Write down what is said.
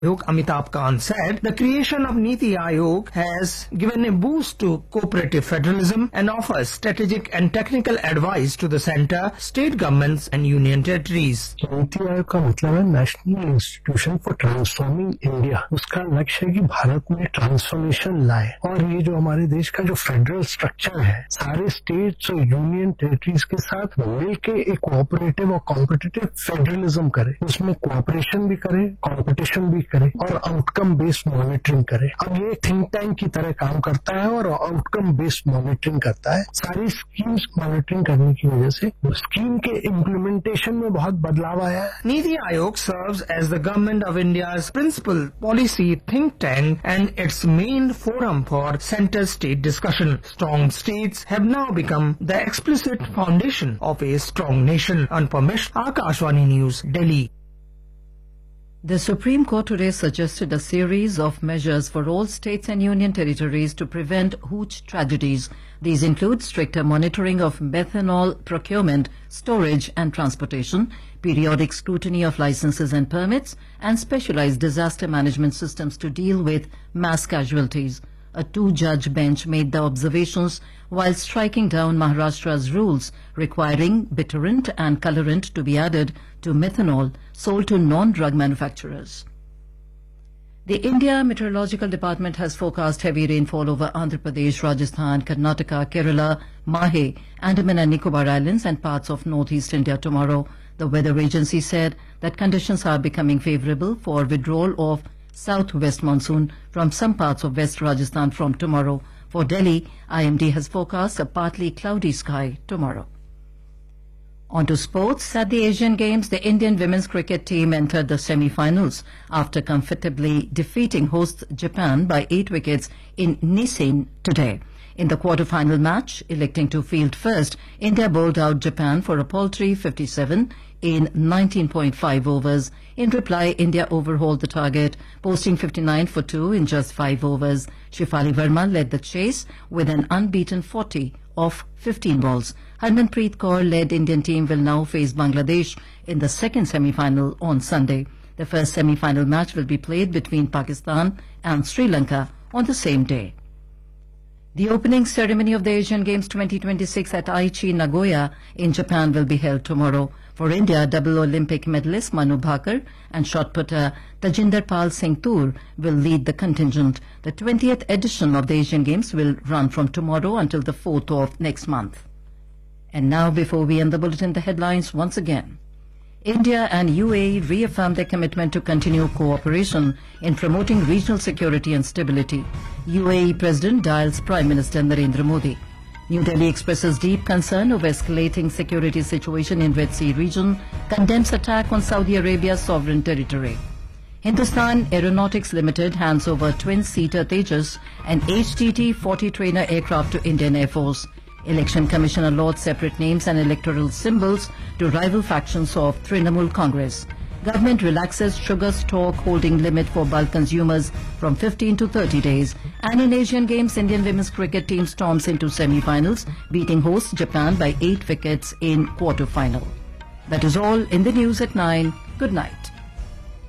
Ayog Amitabh Kant said the creation of Niti Aayog has given a boost to cooperative federalism and offers strategic and technical advice to the centre, state governments and union territories. NITI Aayog का मतलब है national institution for transforming India. उसका लक्ष्य है कि भारत में transformation लाए और ये जो हमारे देश का जो फेडरल स्ट्रक्चर है सारे स्टेट्स और यूनियन टेरिटरीज के साथ मिलकर एक कोऑपरेटिव और कॉम्पिटिटिव फेडरलिज्म करे, उसमें कोऑपरेशन भी करे, कॉम्पिटिशन भी करे और आउटकम बेस्ड मॉनिटरिंग करे। अब ये थिंक टैंक की तरह काम करता है और आउटकम बेस्ड मॉनिटरिंग करता है। सारी स्कीम्स मॉनिटरिंग करने की वजह से स्कीम के इम्प्लीमेंटेशन में बहुत बदलाव आया है। Niti Aayog serves as the Government of India's principal policy think tank and its main forum for center-state discussion. Strong states have now become the explicit foundation of a strong nation. Unpermished, Akashvani News, Delhi. The Supreme Court today suggested a series of measures for all states and union territories to prevent hooch tragedies. These include stricter monitoring of methanol procurement, storage and transportation, periodic scrutiny of licenses and permits, and specialized disaster management systems to deal with mass casualties. A two-judge bench made the observations while striking down Maharashtra's rules requiring bitterant and colorant to be added to methanol sold to non-drug manufacturers. The India Meteorological Department has forecast heavy rainfall over Andhra Pradesh, Rajasthan, Karnataka, Kerala, Mahe, Andaman and Nicobar Islands and parts of northeast India tomorrow. The weather agency said that conditions are becoming favorable for withdrawal of southwest monsoon from some parts of West Rajasthan from tomorrow. For Delhi, IMD has forecast a partly cloudy sky tomorrow. On to sports. At the Asian Games, the Indian women's cricket team entered the semi-finals after comfortably defeating hosts Japan by 8 wickets in Nissan today. In the quarter-final match, electing to field first, India bowled out Japan for a paltry 57 in 19.5 overs. In reply, India overhauled the target, posting 59 for 2 in just 5 overs. Shefali Verma led the chase with an unbeaten 40 off 15 balls. Harmanpreet Kaur led Indian team will now face Bangladesh in the second semi-final on Sunday. The first semi-final match will be played between Pakistan and Sri Lanka on the same day. The opening ceremony of the Asian Games 2026 at Aichi, Nagoya in Japan will be held tomorrow. For India, double Olympic medalist Manu Bhakar and shot putter Tajinder Pal Singh Toor will lead the contingent. The 20th edition of the Asian Games will run from tomorrow until the 4th of next month. And now, before we end the bulletin, the headlines once again. India and UAE reaffirmed their commitment to continue cooperation in promoting regional security and stability. UAE President dials Prime Minister Narendra Modi. New Delhi expresses deep concern over escalating security situation in Red Sea region, condemns attack on Saudi Arabia's sovereign territory. Hindustan Aeronautics Limited hands over twin-seater Tejas and HTT-40 trainer aircraft to Indian Air Force. Election Commission allots separate names and electoral symbols to rival factions of Trinamool Congress. Government relaxes sugar stock holding limit for bulk consumers from 15 to 30 days. And in Asian Games, Indian women's cricket team storms into semi-finals, beating hosts Japan by 8 wickets in quarter-final. That is all in the news at 9. Good night.